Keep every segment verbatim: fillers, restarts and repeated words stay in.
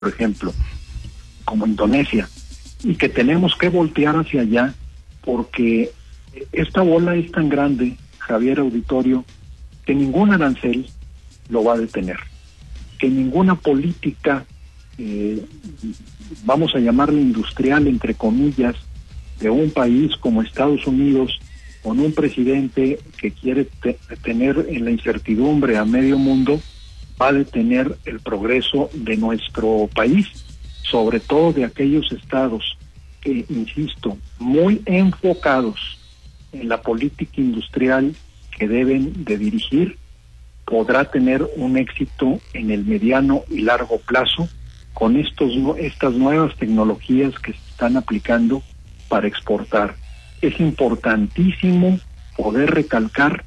por ejemplo, como Indonesia, y que tenemos que voltear hacia allá porque esta bola es tan grande, Javier Auditorio, que ningún arancel lo va a detener, que ninguna política, eh, vamos a llamarle industrial, entre comillas, de un país como Estados Unidos, con un presidente que quiere te- tener en la incertidumbre a medio mundo, va a detener el progreso de nuestro país, sobre todo de aquellos estados que, insisto, muy enfocados en la política industrial que deben de dirigir, podrá tener un éxito en el mediano y largo plazo con estos estas nuevas tecnologías que se están aplicando para exportar. Es importantísimo poder recalcar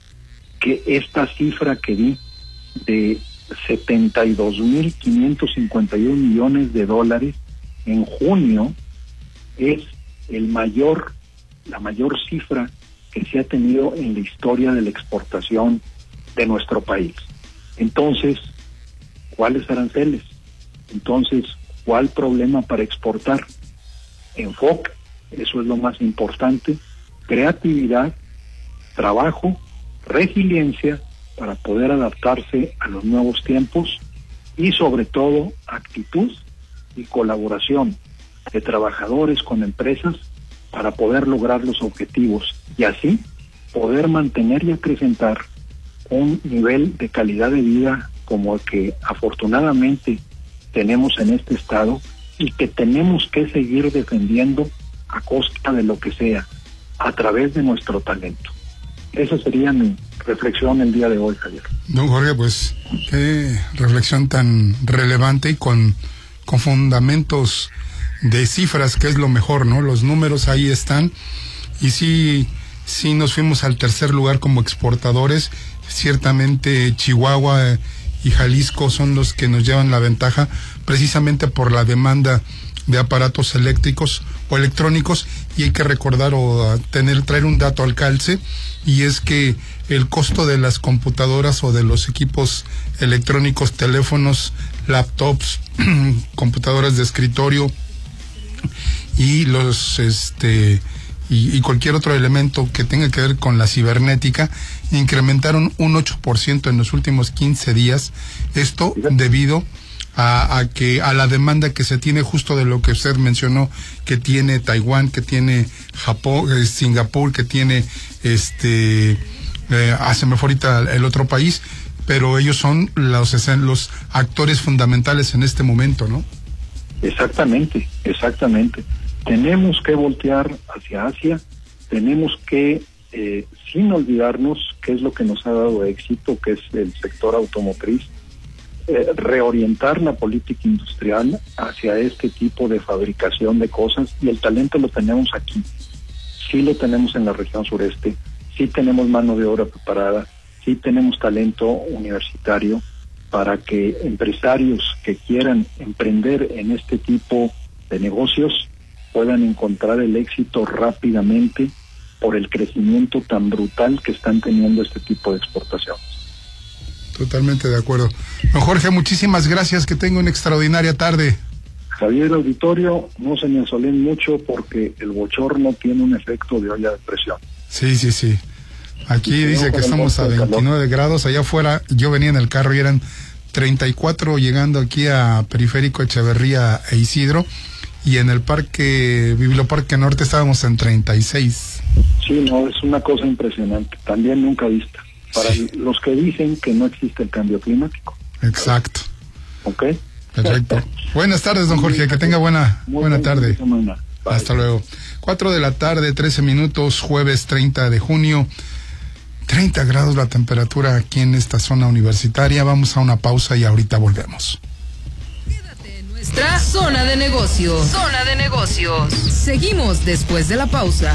que esta cifra que di de setenta y dos mil quinientos cincuenta y uno millones de dólares en junio es el mayor, la mayor cifra que se ha tenido en la historia de la exportación de nuestro país. Entonces, ¿cuáles aranceles? Entonces, ¿cuál problema para exportar? Enfoque, eso es lo más importante, creatividad, trabajo, resiliencia para poder adaptarse a los nuevos tiempos y sobre todo actitud y colaboración de trabajadores con empresas para poder lograr los objetivos y así poder mantener y acrecentar un nivel de calidad de vida como el que afortunadamente tenemos en este estado y que tenemos que seguir defendiendo a costa de lo que sea, a través de nuestro talento. Esa sería mi reflexión el día de hoy, Javier. Don Jorge, pues qué reflexión tan relevante y con, con fundamentos de cifras, que es lo mejor, ¿no? Los números ahí están y sí, sí nos fuimos al tercer lugar como exportadores. Ciertamente Chihuahua y Jalisco son los que nos llevan la ventaja precisamente por la demanda de aparatos eléctricos o electrónicos, y hay que recordar o tener traer un dato al calce, y es que el costo de las computadoras o de los equipos electrónicos, teléfonos, laptops, computadoras de escritorio y los este y, y cualquier otro elemento que tenga que ver con la cibernética incrementaron un ocho por ciento en los últimos quince días. Esto debido A, a que a la demanda que se tiene justo de lo que usted mencionó, que tiene Taiwán, que tiene Japón, eh, Singapur, que tiene este eh, ah, se me fue ahorita el otro país, pero ellos son los los actores fundamentales en este momento, ¿no? Exactamente, exactamente. Tenemos que voltear hacia Asia, tenemos que eh, sin olvidarnos qué es lo que nos ha dado éxito, que es el sector automotriz. Eh, reorientar la política industrial hacia este tipo de fabricación de cosas, y el talento lo tenemos aquí, sí lo tenemos en la región sureste, sí tenemos mano de obra preparada, sí tenemos talento universitario para que empresarios que quieran emprender en este tipo de negocios puedan encontrar el éxito rápidamente por el crecimiento tan brutal que están teniendo este tipo de exportaciones. Totalmente de acuerdo. Don Jorge, muchísimas gracias, que tenga una extraordinaria tarde. Javier Auditorio, no se me asolen mucho porque el bochorno tiene un efecto de olla de presión. Sí, sí, sí. Aquí dice que estamos a veintinueve grados, allá afuera yo venía en el carro y eran treinta y cuatro llegando aquí a Periférico Echeverría e Isidro, y en el parque, Biblioparque Norte, estábamos en treinta y seis. Sí, no, es una cosa impresionante, también nunca vista. Para sí. Los que dicen que no existe el cambio climático. Exacto. ¿Ok? Perfecto. Buenas tardes, don Jorge, que tenga buena, buena tarde. Hasta luego. Cuatro de la tarde, trece minutos, jueves treinta de junio. treinta grados la temperatura aquí en esta zona universitaria. Vamos a una pausa y ahorita volvemos. Quédate en nuestra zona de negocios. Zona de negocios. Seguimos después de la pausa.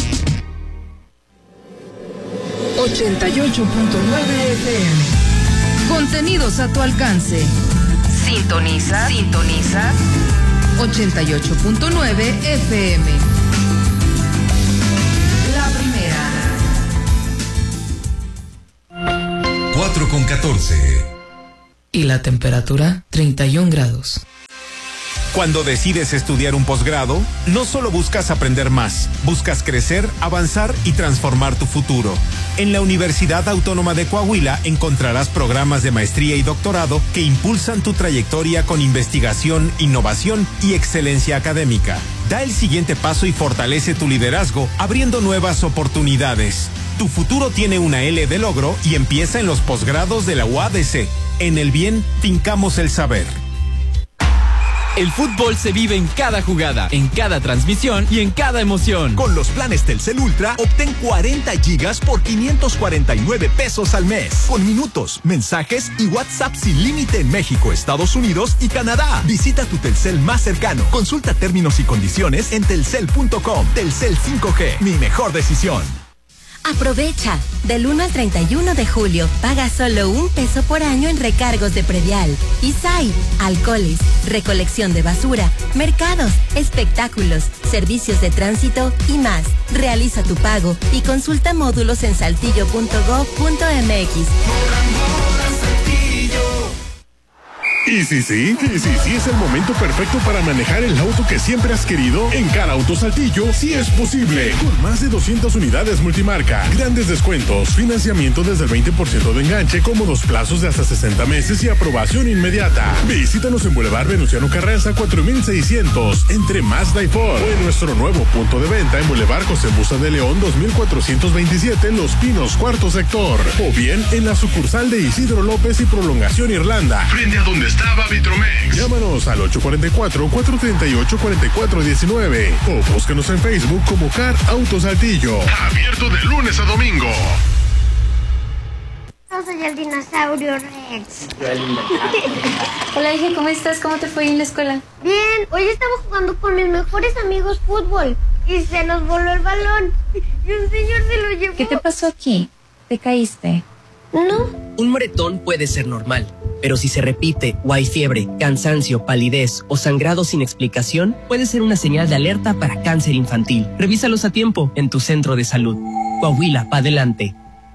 ochenta y ocho punto nueve F M. Contenidos a tu alcance. Sintoniza, sintoniza ochenta y ocho punto nueve F M. La primera. cuatro con catorce. Y la temperatura treinta y un grados. Cuando decides estudiar un posgrado, no solo buscas aprender más, buscas crecer, avanzar y transformar tu futuro. En la Universidad Autónoma de Coahuila encontrarás programas de maestría y doctorado que impulsan tu trayectoria con investigación, innovación y excelencia académica. Da el siguiente paso y fortalece tu liderazgo, abriendo nuevas oportunidades. Tu futuro tiene una L de logro y empieza en los posgrados de la U A D C. En el bien, fincamos el saber. El fútbol se vive en cada jugada, en cada transmisión y en cada emoción. Con los planes Telcel Ultra, obtén cuarenta gigas por quinientos cuarenta y nueve pesos al mes. Con minutos, mensajes y WhatsApp sin límite en México, Estados Unidos y Canadá. Visita tu Telcel más cercano. Consulta términos y condiciones en telcel punto com. Telcel cinco G, mi mejor decisión. Aprovecha. Del uno al treinta y uno de julio, paga solo un peso por año en recargos de predial, I S A I, alcoholes, recolección de basura, mercados, espectáculos, servicios de tránsito y más. Realiza tu pago y consulta módulos en saltillo punto gob punto m x. Y sí, sí, y sí, sí es el momento perfecto para manejar el auto que siempre has querido. En Car Auto Saltillo sí es posible. Con más de doscientas unidades multimarca, grandes descuentos, financiamiento desde el veinte por ciento de enganche, cómodos plazos de hasta sesenta meses y aprobación inmediata. Visítanos en Boulevard Venustiano Carranza cuatro mil seiscientos, entre Mazda y Ford. O en nuestro nuevo punto de venta en Boulevard José Busa de León dos mil cuatrocientos veintisiete, Los Pinos, cuarto sector. O bien en la sucursal de Isidro López y Prolongación Irlanda, frente a donde está estaba Vitromex. Llámanos al ocho cuatro cuatro, cuatro tres ocho, cuatro cuatro uno nueve o búscanos en Facebook como Car Auto Saltillo. Abierto de lunes a domingo. Yo soy el dinosaurio Rex. Hola, hija, ¿cómo estás? ¿Cómo te fue en la escuela? Bien, hoy estaba jugando con mis mejores amigos fútbol y se nos voló el balón y un señor se lo llevó. ¿Qué te pasó aquí? ¿Te caíste? No. Un moretón puede ser normal, pero si se repite o hay fiebre, cansancio, palidez o sangrado sin explicación, puede ser una señal de alerta para cáncer infantil. Revísalos a tiempo en tu centro de salud. Coahuila, pa' adelante.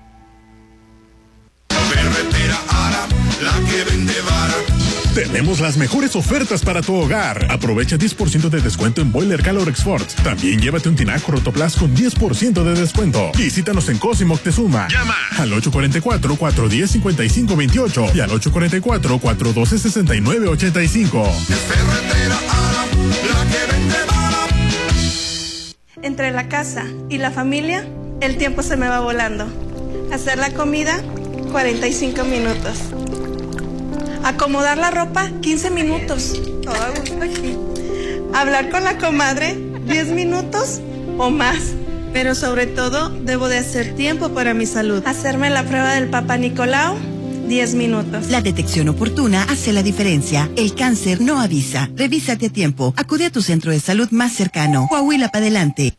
Ferretera Ara, la que vende vara. Tenemos las mejores ofertas para tu hogar. Aprovecha diez por ciento de descuento en Boiler Calor Export. También llévate un tinaco Rotoplas con diez por ciento de descuento. Visítanos en Cosimo Moctezuma. Llama al ocho cuatro cuatro, cuatro uno cero, cinco cinco dos ocho y al ocho cuatro cuatro, cuatro uno dos, seis nueve ocho cinco. Ferretera Ara, la que vende vara. Entre la casa y la familia, el tiempo se me va volando. Hacer la comida, cuarenta y cinco minutos. Acomodar la ropa, quince minutos. Todo a gusto aquí. Hablar con la comadre, diez minutos o más. Pero sobre todo, debo de hacer tiempo para mi salud. Hacerme la prueba del Papa Nicolau, diez minutos. La detección oportuna hace la diferencia. El cáncer no avisa. Revísate a tiempo. Acude a tu centro de salud más cercano. Coahuila, pa' adelante.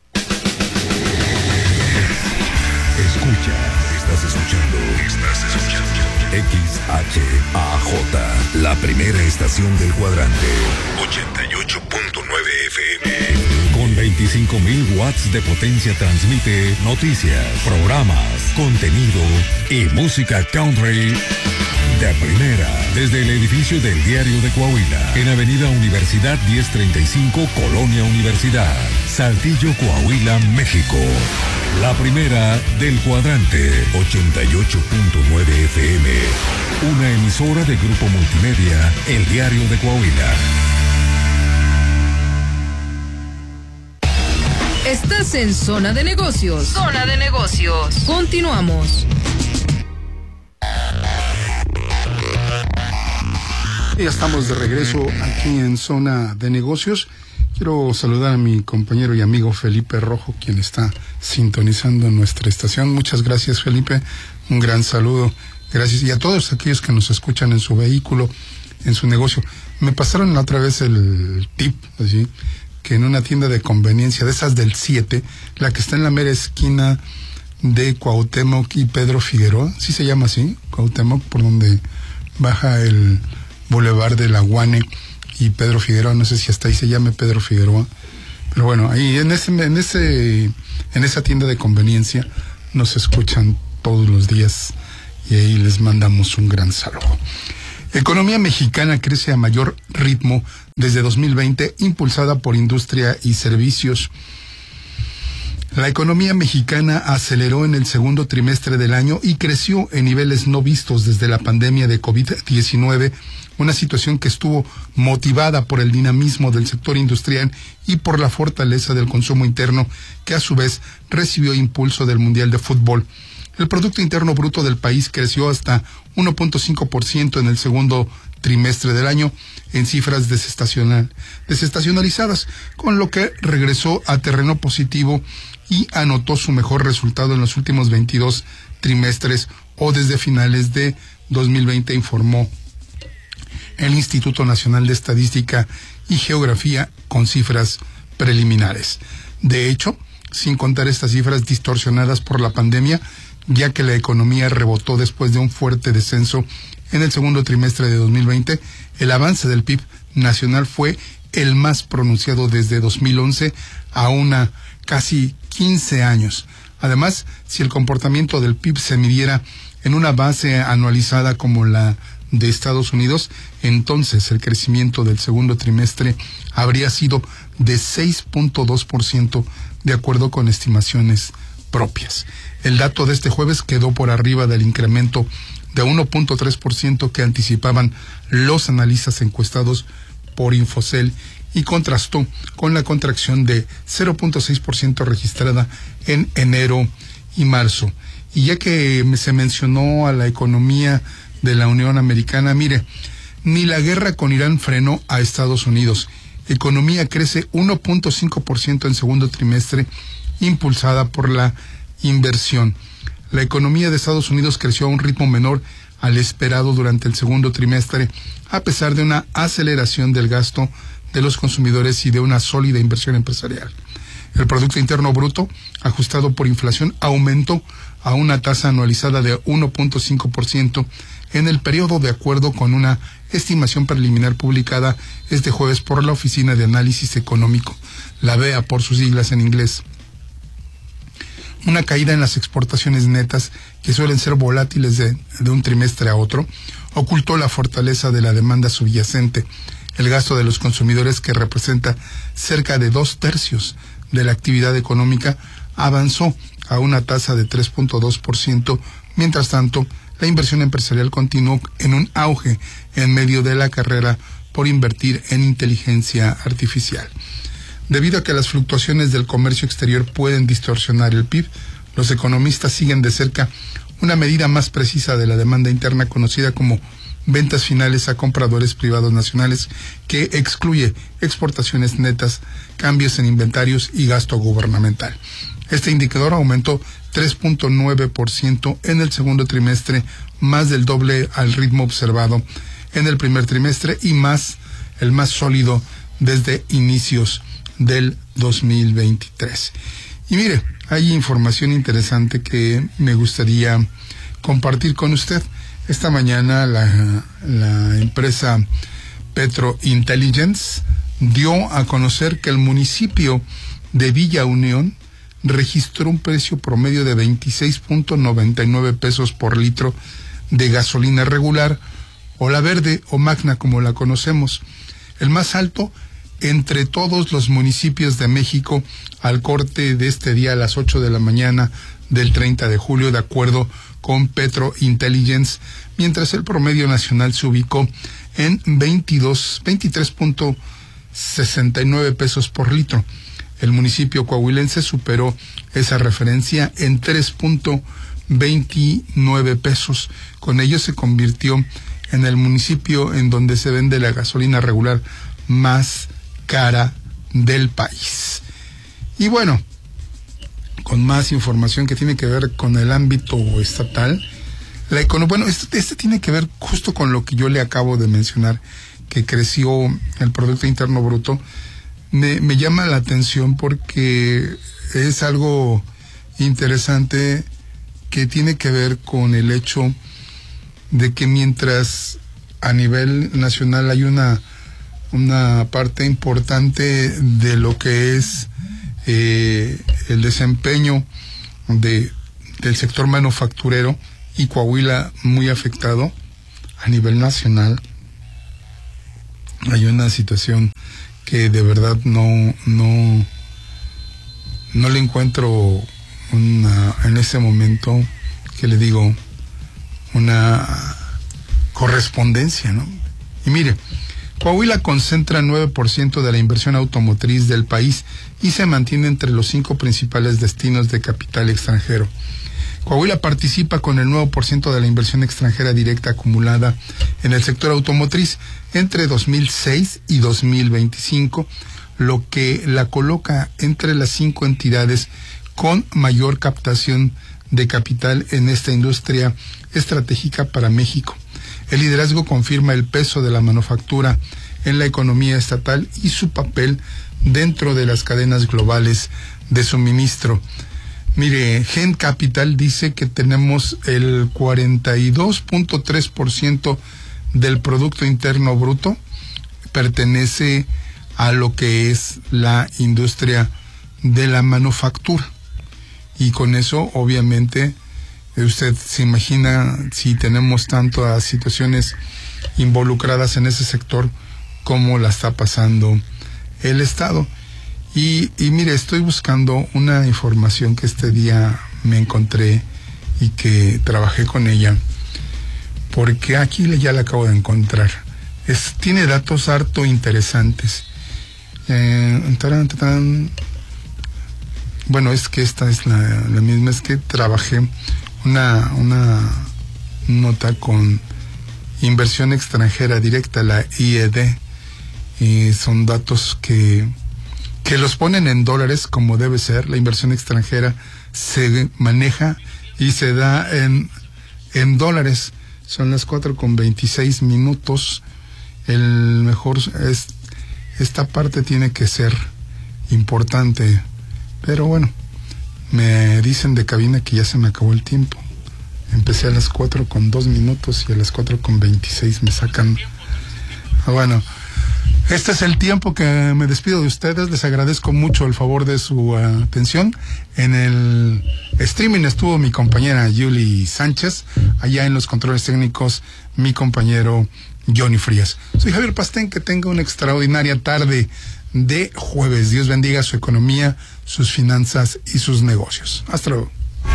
Escucha, estás escuchando, estás escuchando X H A J, la primera estación del cuadrante. ochenta y ocho punto nueve F M. Con veinticinco mil watts de potencia transmite noticias, programas, contenido y música country de primera. Desde el edificio del Diario de Coahuila, en Avenida Universidad diez treinta y cinco, Colonia Universidad, Saltillo, Coahuila, México. La primera del cuadrante, ochenta y ocho punto nueve F M. Una emisora de Grupo Multimedia, El Diario de Coahuila. Estás en Zona de Negocios. Zona de Negocios. Continuamos. Ya estamos de regreso aquí en Zona de Negocios. Quiero saludar a mi compañero y amigo Felipe Rojo, quien está sintonizando nuestra estación. Muchas gracias, Felipe. Un gran saludo. Gracias. Y a todos aquellos que nos escuchan en su vehículo, en su negocio. Me pasaron la otra vez el tip, así, que en una tienda de conveniencia, de esas del siete, la que está en la mera esquina de Cuauhtémoc y Pedro Figueroa, ¿sí se llama así? Cuauhtémoc, por donde baja el Boulevard de la Guane y Pedro Figueroa, no sé si hasta ahí se llame Pedro Figueroa, pero bueno, ahí en ese, en ese, en esa tienda de conveniencia nos escuchan todos los días y ahí les mandamos un gran saludo. Economía mexicana crece a mayor ritmo desde dos mil veinte, impulsada por industria y servicios. La economía mexicana aceleró en el segundo trimestre del año y creció en niveles no vistos desde la pandemia de COVID diecinueve, una situación que estuvo motivada por el dinamismo del sector industrial y por la fortaleza del consumo interno, que a su vez recibió impulso del Mundial de Fútbol. El Producto Interno Bruto del país creció hasta uno punto cinco por ciento en el segundo trimestre del año en cifras desestacional, desestacionalizadas, con lo que regresó a terreno positivo y anotó su mejor resultado en los últimos veintidós trimestres o desde finales de dos mil veinte, informó el Instituto Nacional de Estadística y Geografía con cifras preliminares. De hecho, sin contar estas cifras distorsionadas por la pandemia, ya que la economía rebotó después de un fuerte descenso en el segundo trimestre de dos mil veinte, el avance del P I B nacional fue el más pronunciado desde dos mil once a una casi quince años. Además, si el comportamiento del P I B se midiera en una base anualizada como la de Estados Unidos, entonces el crecimiento del segundo trimestre habría sido de seis punto dos por ciento, de acuerdo con estimaciones propias. El dato de este jueves quedó por arriba del incremento de uno punto tres por ciento que anticipaban los analistas encuestados por Infocel y contrastó con la contracción de cero punto seis por ciento registrada en enero y marzo. Y ya que se mencionó a la economía de la Unión Americana, mire, ni la guerra con Irán frenó a Estados Unidos. Economía crece uno punto cinco por ciento en segundo trimestre, impulsada por la inversión. La economía de Estados Unidos creció a un ritmo menor al esperado durante el segundo trimestre, a pesar de una aceleración del gasto de los consumidores y de una sólida inversión empresarial. El Producto Interno Bruto, ajustado por inflación, aumentó a una tasa anualizada de uno punto cinco por ciento en el periodo, de acuerdo con una estimación preliminar publicada este jueves por la Oficina de Análisis Económico, la B E A por sus siglas en inglés. Una caída en las exportaciones netas, que suelen ser volátiles de, de un trimestre a otro, ocultó la fortaleza de la demanda subyacente. El gasto de los consumidores, que representa cerca de dos tercios de la actividad económica, avanzó a una tasa de tres punto dos por ciento. Mientras tanto, la inversión empresarial continuó en un auge en medio de la carrera por invertir en inteligencia artificial. Debido a que las fluctuaciones del comercio exterior pueden distorsionar el P I B, los economistas siguen de cerca una medida más precisa de la demanda interna, conocida como ventas finales a compradores privados nacionales, que excluye exportaciones netas, cambios en inventarios y gasto gubernamental. Este indicador aumentó tres punto nueve por ciento en el segundo trimestre, más del doble al ritmo observado en el primer trimestre y más, el más sólido desde inicios del dos mil veintitrés. Y mire, hay información interesante que me gustaría compartir con usted. Esta mañana la, la empresa Petro Intelligence dio a conocer que el municipio de Villa Unión registró un precio promedio de veintiséis punto noventa y nueve pesos por litro de gasolina regular, o la verde o magna como la conocemos, el más alto entre todos los municipios de México al corte de este día a las ocho de la mañana del treinta de julio, de acuerdo con Petro Intelligence, mientras el promedio nacional se ubicó en veintidós, veintitrés punto sesenta y nueve pesos por litro. El municipio coahuilense superó esa referencia en tres punto veintinueve pesos. Con ello se convirtió en el municipio en donde se vende la gasolina regular más cara del país. Y bueno, con más información que tiene que ver con el ámbito estatal, la economía, bueno, este, este tiene que ver justo con lo que yo le acabo de mencionar, que creció el Producto Interno Bruto. Me, me llama la atención porque es algo interesante que tiene que ver con el hecho de que mientras a nivel nacional hay una una parte importante de lo que es eh, el desempeño de del sector manufacturero, y Coahuila muy afectado a nivel nacional, hay una situación que de verdad no, no, no le encuentro una, en ese momento, que le digo, una correspondencia, ¿no? Y mire, Coahuila concentra nueve por ciento de la inversión automotriz del país y se mantiene entre los cinco principales destinos de capital extranjero. Coahuila participa con el nueve por ciento de la inversión extranjera directa acumulada en el sector automotriz entre dos mil seis y dos mil veinticinco, lo que la coloca entre las cinco entidades con mayor captación de capital en esta industria estratégica para México. El liderazgo confirma el peso de la manufactura en la economía estatal y su papel dentro de las cadenas globales de suministro. Mire, Gen Capital dice que tenemos el cuarenta y dos punto tres por ciento del Producto Interno Bruto pertenece a lo que es la industria de la manufactura. Y con eso, obviamente, usted se imagina si tenemos tantas situaciones involucradas en ese sector, cómo la está pasando el Estado. Y, y mire, estoy buscando una información que este día me encontré y que trabajé con ella, porque aquí ya la acabo de encontrar. Es, tiene datos harto interesantes. Eh, taran, taran. Bueno, es que esta es la, la misma, es que trabajé una, una nota con inversión extranjera directa, la I E D, y son datos que que los ponen en dólares como debe ser. La inversión extranjera se maneja y se da en, en dólares. Son las cuatro con veintiséis minutos. El mejor es, esta parte tiene que ser importante, pero bueno, me dicen de cabina que ya se me acabó el tiempo. Empecé a las cuatro con dos minutos y a las cuatro con veintiséis me sacan. Bueno, este es el tiempo que me despido de ustedes. Les agradezco mucho el favor de su uh, atención. En el streaming estuvo mi compañera Yuli Sánchez. Allá en los controles técnicos, mi compañero Johnny Frías. Soy Javier Pastén. Que tenga una extraordinaria tarde de jueves. Dios bendiga su economía, sus finanzas y sus negocios. Hasta luego.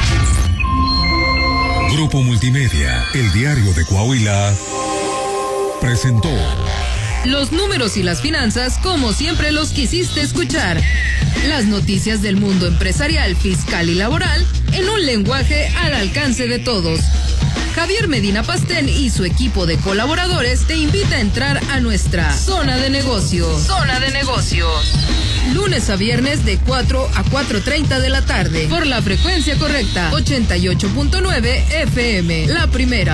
Grupo Multimedia, el diario de Coahuila, presentó los números y las finanzas como siempre los quisiste escuchar. Las noticias del mundo empresarial, fiscal y laboral en un lenguaje al alcance de todos. Javier Medina Pastén y su equipo de colaboradores te invita a entrar a nuestra Zona de Negocios. Zona de Negocios. Lunes a viernes de cuatro a cuatro treinta de la tarde por la frecuencia correcta ochenta y ocho punto nueve F M, la primera.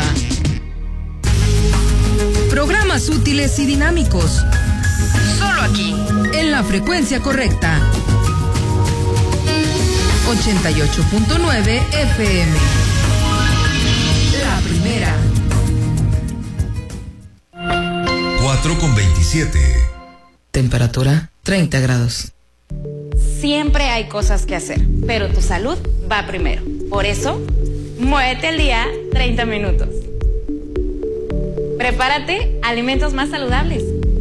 Programas útiles y dinámicos. Solo aquí, en la frecuencia correcta. ochenta y ocho punto nueve F M. La primera. cuatro con veintisiete. Temperatura treinta grados. Siempre hay cosas que hacer, pero tu salud va primero. Por eso, muévete al día treinta minutos. Prepárate alimentos más saludables.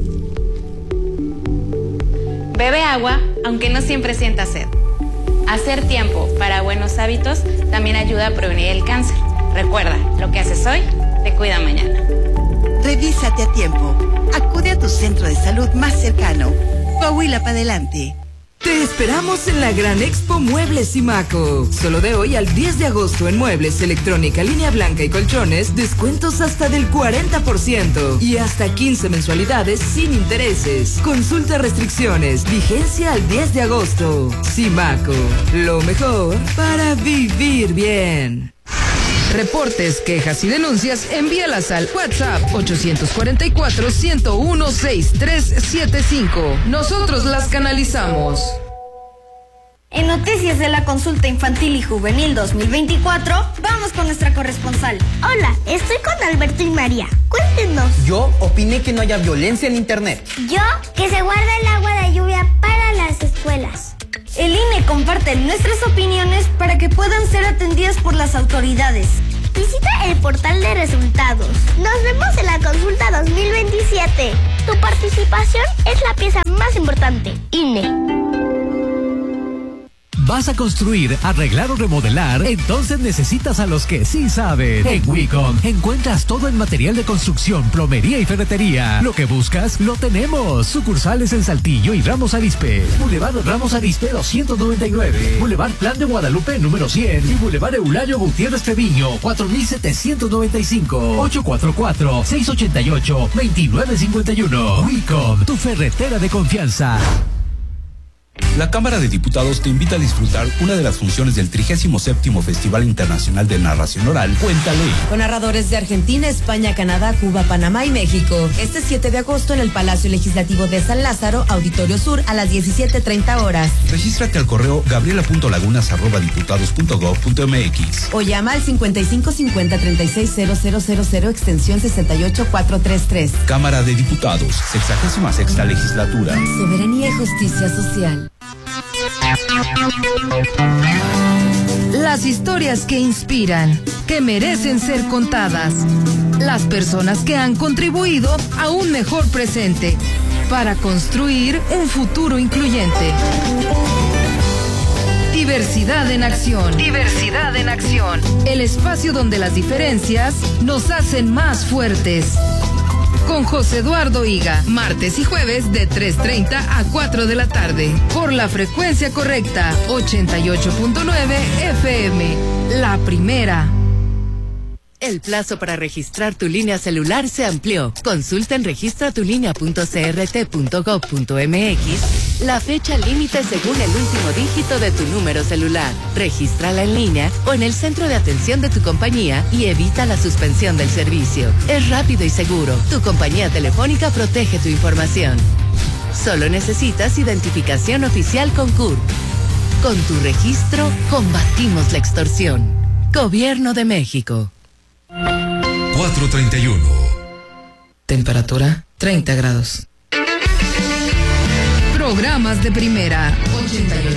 Bebe agua, aunque no siempre sientas sed. Hacer tiempo para buenos hábitos también ayuda a prevenir el cáncer. Recuerda, lo que haces hoy te cuida mañana. Revísate a tiempo. Acude a tu centro de salud más cercano. Coahuila para adelante. Te esperamos en la Gran Expo Muebles Simaco. Solo de hoy al diez de agosto en muebles, electrónica, línea blanca y colchones, descuentos hasta del cuarenta por ciento y hasta quince mensualidades sin intereses. Consulta restricciones. Vigencia al diez de agosto. Simaco, lo mejor para vivir bien. Reportes, quejas y denuncias, envíalas al WhatsApp ocho cuatro cuatro, uno cero uno, seis tres siete cinco. Nosotros las canalizamos. En noticias de la consulta infantil y juvenil dos mil veinticuatro, vamos con nuestra corresponsal. Hola, estoy con Alberto y María. Cuéntenos. Yo opiné que no haya violencia en internet. Yo, que se guarde el agua de lluvia para las escuelas. El I N E comparte nuestras opiniones para que puedan ser atendidas por las autoridades. Visita el portal de resultados. Nos vemos en la consulta dos mil veintisiete. Tu participación es la pieza más importante. I N E. ¿Vas a construir, arreglar o remodelar? Entonces necesitas a los que sí saben. En Wicom encuentras todo en material de construcción, plomería y ferretería. Lo que buscas, lo tenemos. Sucursales en Saltillo y Ramos Arizpe. Boulevard Ramos Arizpe doscientos noventa y nueve. Boulevard Plan de Guadalupe número cien. Y Boulevard Eulario Gutiérrez Treviño cuatro mil setecientos noventa y cinco. ocho cuatro cuatro, seis ocho ocho, dos nueve cinco uno. Wicom, tu ferretera de confianza. La Cámara de Diputados te invita a disfrutar una de las funciones del trigésimo séptimo Festival Internacional de Narración Oral, Cuéntale. Con narradores de Argentina, España, Canadá, Cuba, Panamá y México. Este siete de agosto en el Palacio Legislativo de San Lázaro, Auditorio Sur, a las diecisiete treinta horas. Regístrate al correo gabriela punto lagunas arroba diputados punto gob punto mx. O llama al cincuenta y cinco cincuenta treinta y seis cero cero cero cero extensión sesenta y ocho cuatrocientos treinta y tres. Cámara de Diputados, sexagésima sexta legislatura. Soberanía y justicia social. Las historias que inspiran, que merecen ser contadas. Las personas que han contribuido a un mejor presente para construir un futuro incluyente. Diversidad en acción. Diversidad en acción. El espacio donde las diferencias nos hacen más fuertes. Con José Eduardo Higa, martes y jueves de tres treinta a cuatro de la tarde. Por la frecuencia correcta, ochenta y ocho punto nueve F M. La primera. El plazo para registrar tu línea celular se amplió. Consulta en registra tu línea punto c r t punto gob punto m x la fecha límite según el último dígito de tu número celular. Regístrala en línea o en el centro de atención de tu compañía y evita la suspensión del servicio. Es rápido y seguro. Tu compañía telefónica protege tu información. Solo necesitas identificación oficial con C U R. Con tu registro, combatimos la extorsión. Gobierno de México. cuatro treinta y uno. Temperatura treinta grados. Programas de primera. ochenta y ocho.